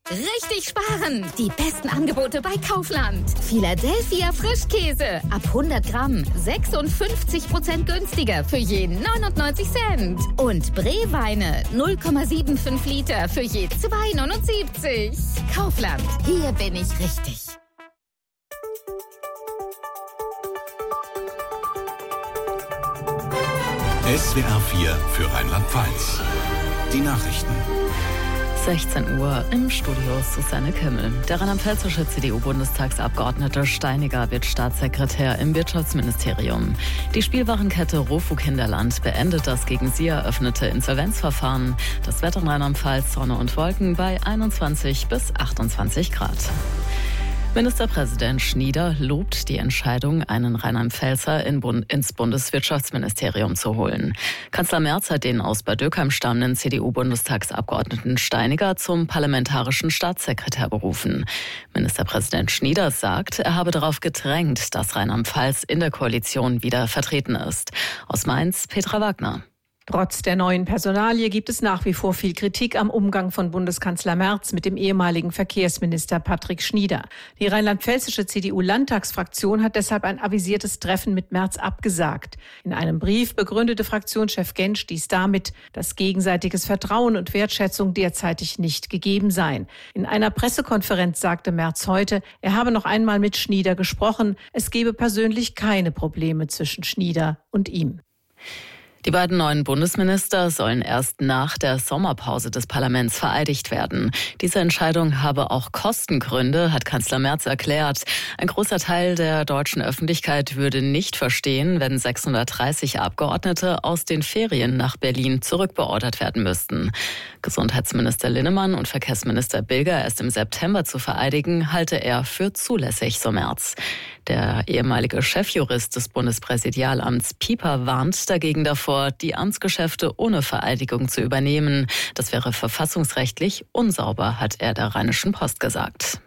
Richtig sparen! Die besten Angebote bei Kaufland. Philadelphia Frischkäse. Ab 100 Gramm 56% günstiger für je 99 Cent. Und Bree-Weine 0,75 Liter für je 2,79. Kaufland. Hier bin ich richtig. SWR 4 für Rheinland-Pfalz. Die Nachrichten. 16 Uhr im Studio Susanne Kimmel. Der rheinland-pfälzische CDU-Bundestagsabgeordnete Steiniger wird Staatssekretär im Wirtschaftsministerium. Die Spielwarenkette Rofu Kinderland beendet das gegen sie eröffnete Insolvenzverfahren. Das Wetter in Rheinland-Pfalz, Sonne und Wolken bei 21 bis 28 Grad. Ministerpräsident Schnieder lobt die Entscheidung, einen Rheinland-Pfälzer ins Bundeswirtschaftsministerium zu holen. Kanzler Merz hat den aus Bad Dürkheim stammenden CDU-Bundestagsabgeordneten Steiniger zum parlamentarischen Staatssekretär berufen. Ministerpräsident Schnieder sagt, er habe darauf gedrängt, dass Rheinland-Pfalz in der Koalition wieder vertreten ist. Aus Mainz, Petra Wagner. Trotz der neuen Personalie gibt es nach wie vor viel Kritik am Umgang von Bundeskanzler Merz mit dem ehemaligen Verkehrsminister Patrick Schnieder. Die rheinland-pfälzische CDU-Landtagsfraktion hat deshalb ein avisiertes Treffen mit Merz abgesagt. In einem Brief begründete Fraktionschef Gentsch dies damit, dass gegenseitiges Vertrauen und Wertschätzung derzeitig nicht gegeben seien. In einer Pressekonferenz sagte Merz heute, er habe noch einmal mit Schnieder gesprochen. Es gebe persönlich keine Probleme zwischen Schnieder und ihm. Die beiden neuen Bundesminister sollen erst nach der Sommerpause des Parlaments vereidigt werden. Diese Entscheidung habe auch Kostengründe, hat Kanzler Merz erklärt. Ein großer Teil der deutschen Öffentlichkeit würde nicht verstehen, wenn 630 Abgeordnete aus den Ferien nach Berlin zurückbeordert werden müssten. Gesundheitsminister Linnemann und Verkehrsminister Bilger erst im September zu vereidigen, halte er für zulässig, so Merz. Der ehemalige Chefjurist des Bundespräsidialamts Pieper warnt dagegen davor, die Amtsgeschäfte ohne Vereidigung zu übernehmen. Das wäre verfassungsrechtlich unsauber, hat er der Rheinischen Post gesagt.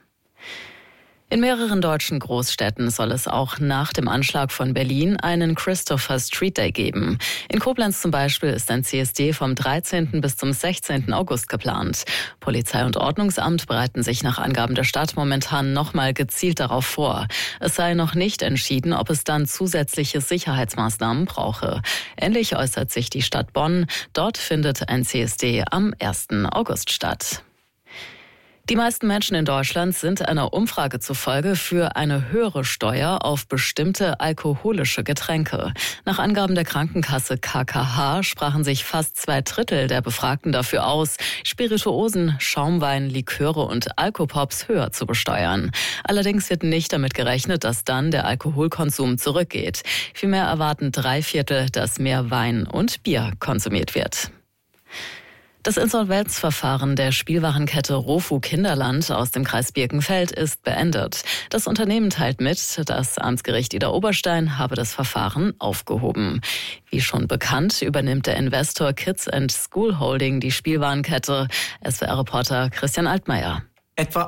In mehreren deutschen Großstädten soll es auch nach dem Anschlag von Berlin einen Christopher Street Day geben. In Koblenz zum Beispiel ist ein CSD vom 13. bis zum 16. August geplant. Polizei und Ordnungsamt bereiten sich nach Angaben der Stadt momentan nochmal gezielt darauf vor. Es sei noch nicht entschieden, ob es dann zusätzliche Sicherheitsmaßnahmen brauche. Ähnlich äußert sich die Stadt Bonn. Dort findet ein CSD am 1. August statt. Die meisten Menschen in Deutschland sind einer Umfrage zufolge für eine höhere Steuer auf bestimmte alkoholische Getränke. Nach Angaben der Krankenkasse KKH sprachen sich fast 2/3 der Befragten dafür aus, Spirituosen, Schaumwein, Liköre und Alkopops höher zu besteuern. Allerdings wird nicht damit gerechnet, dass dann der Alkoholkonsum zurückgeht. Vielmehr erwarten 3/4, dass mehr Wein und Bier konsumiert wird. Das Insolvenzverfahren der Spielwarenkette Rofu Kinderland aus dem Kreis Birkenfeld ist beendet. Das Unternehmen teilt mit, das Amtsgericht Idar-Oberstein habe das Verfahren aufgehoben. Wie schon bekannt, übernimmt der Investor Kids & School Holding die Spielwarenkette. SWR-Reporter Christian Altmaier. Etwa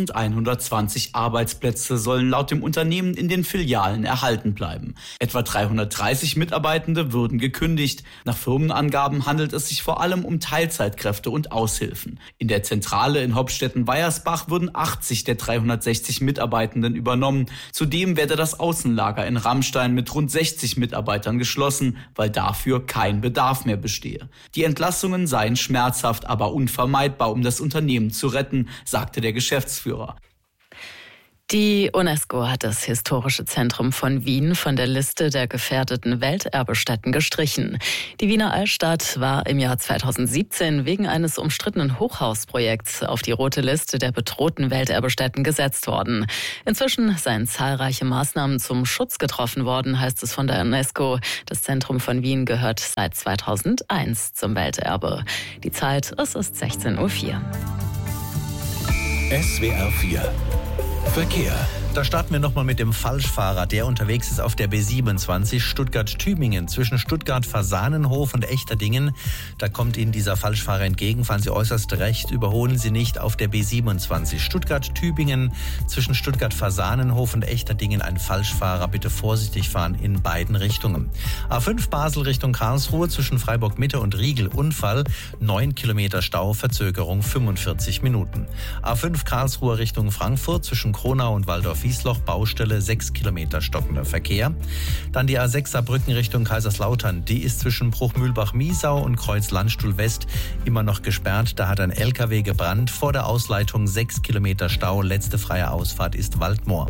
1120 Arbeitsplätze sollen laut dem Unternehmen in den Filialen erhalten bleiben. Etwa 330 Mitarbeitende würden gekündigt. Nach Firmenangaben handelt es sich vor allem um Teilzeitkräfte und Aushilfen. In der Zentrale in Hopstetten-Weiersbach würden 80 der 360 Mitarbeitenden übernommen. Zudem werde das Außenlager in Rammstein mit rund 60 Mitarbeitern geschlossen, weil dafür kein Bedarf mehr bestehe. Die Entlassungen seien schmerzhaft, aber unvermeidbar, um das Unternehmen zu retten, sagte der Geschäftsführer. Die UNESCO hat das Historische Zentrum von Wien von der Liste der gefährdeten Welterbestätten gestrichen. Die Wiener Altstadt war im Jahr 2017 wegen eines umstrittenen Hochhausprojekts auf die rote Liste der bedrohten Welterbestätten gesetzt worden. Inzwischen seien zahlreiche Maßnahmen zum Schutz getroffen worden, heißt es von der UNESCO. Das Zentrum von Wien gehört seit 2001 zum Welterbe. Die Zeit, es ist 16:04 Uhr. SWR 4 Verkehr. Da starten wir nochmal mit dem Falschfahrer, der unterwegs ist auf der B27 Stuttgart-Tübingen zwischen Stuttgart-Fasanenhof und Echterdingen. Da kommt Ihnen dieser Falschfahrer entgegen, fahren Sie äußerst rechts, überholen Sie nicht auf der B27 Stuttgart-Tübingen zwischen Stuttgart-Fasanenhof und Echterdingen ein Falschfahrer. Bitte vorsichtig fahren in beiden Richtungen. A5 Basel Richtung Karlsruhe zwischen Freiburg-Mitte und Riegel Unfall, 9 Kilometer Stau, Verzögerung 45 Minuten. A5 Karlsruhe Richtung Frankfurt zwischen Kronau und Waldorf-Wiesloch, Baustelle, 6 Kilometer stockender Verkehr. Dann die A6 Saarbrücken Richtung Kaiserslautern. Die ist zwischen Bruchmühlbach-Miesau und Kreuz-Landstuhl West immer noch gesperrt. Da hat ein LKW gebrannt. Vor der Ausleitung 6 Kilometer Stau. Letzte freie Ausfahrt ist Waldmoor.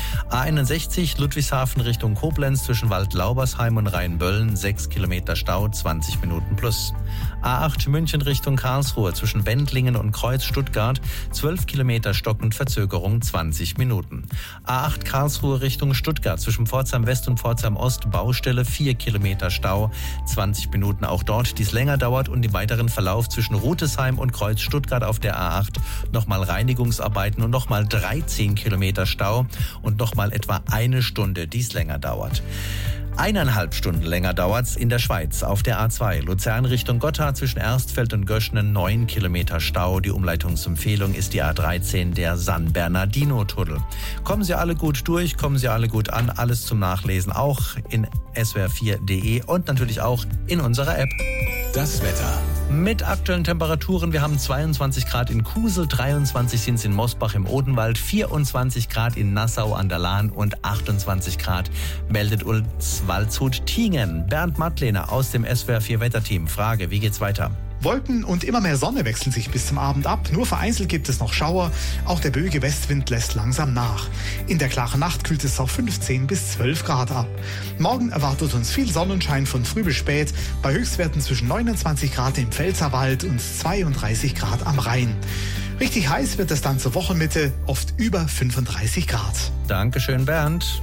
A61 Ludwigshafen Richtung Koblenz zwischen Waldlaubersheim und Rheinböllen. 6 Kilometer Stau, 20 Minuten plus. A8 München Richtung Karlsruhe zwischen Wendlingen und Kreuz Stuttgart. 12 Kilometer stockend, Verzögerung 20 Minuten. A8 Karlsruhe Richtung Stuttgart zwischen Pforzheim West und Pforzheim Ost, Baustelle, 4 Kilometer Stau, 20 Minuten auch dort, dies länger dauert und im weiteren Verlauf zwischen Rutesheim und Kreuz Stuttgart auf der A8 nochmal Reinigungsarbeiten und nochmal 13 Kilometer Stau und nochmal etwa eine Stunde, dies länger dauert. 1,5 Stunden länger dauert's in der Schweiz auf der A2 Luzern Richtung Gotha zwischen Erstfeld und Göschnen, 9 Kilometer Stau. Die Umleitungsempfehlung ist die A13, der San Bernardino-Tunnel. Kommen Sie alle gut durch, kommen Sie alle gut an. Alles zum Nachlesen auch in swr4.de und natürlich auch in unserer App. Das Wetter. Mit aktuellen Temperaturen, wir haben 22 Grad in Kusel, 23 sind es in Mosbach im Odenwald, 24 Grad in Nassau an der Lahn und 28 Grad meldet uns Waldshut-Tiengen. Bernd Mattlehner aus dem SWR4 Wetterteam. Frage, wie geht's weiter? Wolken und immer mehr Sonne wechseln sich bis zum Abend ab. Nur vereinzelt gibt es noch Schauer. Auch der böige Westwind lässt langsam nach. In der klaren Nacht kühlt es auf 15 bis 12 Grad ab. Morgen erwartet uns viel Sonnenschein von früh bis spät. Bei Höchstwerten zwischen 29 Grad im Pfälzerwald und 32 Grad am Rhein. Richtig heiß wird es dann zur Wochenmitte, oft über 35 Grad. Dankeschön, Bernd.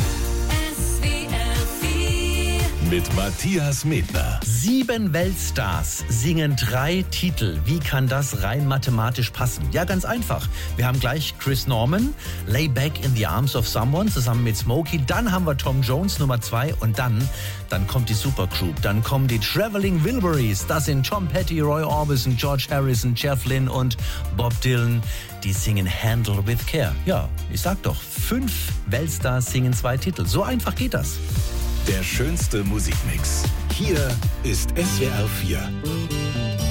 Mit Matthias Medner. 7 Weltstars singen 3 Titel. Wie kann das rein mathematisch passen? Ja, ganz einfach. Wir haben gleich Chris Norman, Lay Back in the Arms of Someone zusammen mit Smokey. Dann haben wir Tom Jones Nummer 2 und dann kommt die Supergroup. Dann kommen die Traveling Wilburys. Das sind Tom Petty, Roy Orbison, George Harrison, Jeff Lynne und Bob Dylan. Die singen Handle with Care. Ja, ich sag doch, 5 Weltstars singen 2 Titel. So einfach geht das. Der schönste Musikmix. Hier ist SWR4.